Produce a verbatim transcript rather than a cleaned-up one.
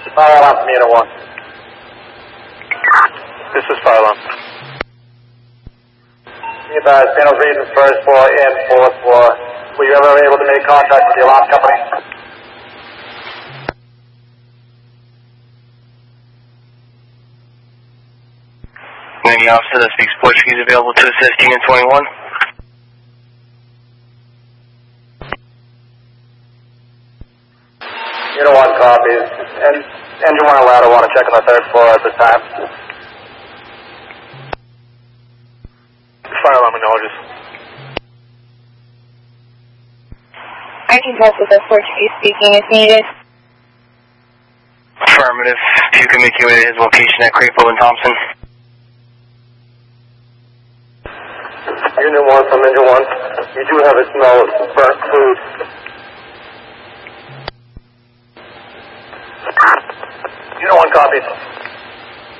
Fire alarm from Unit one. This is fire alarm. Be advised, panels reading first floor and fourth floor. Were you ever able to make contact with the alarm company? Any officer that speaks Portuguese available to assist Unit twenty-one? Unit one copies. And engine one and ladder want to check on the third floor at this time. Fire alarm acknowledges. I can test if the Portuguese speaking is needed. Affirmative. If you can make your way to his location at Crapo and Thompson. Unit one from engine one. You do have a smell of burnt food. Unit one copies.